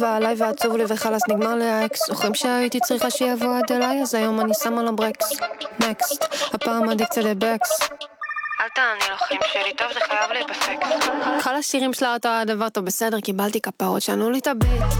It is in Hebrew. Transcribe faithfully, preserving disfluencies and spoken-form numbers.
בא עליי ועצוב לי וחלס נגמר לי האקס. זוכרים שהייתי צריכה שיבוא עד אליי, אז היום אני שמה לו ברקס. נקסט, הפעם אדיקציה לבקס. אל תעני לחיים שלי, טוב זה חייב להיפסק. כל השירים שלה אותו הדבר טוב בסדר, קיבלתי כפרות, שענו לי את הביט.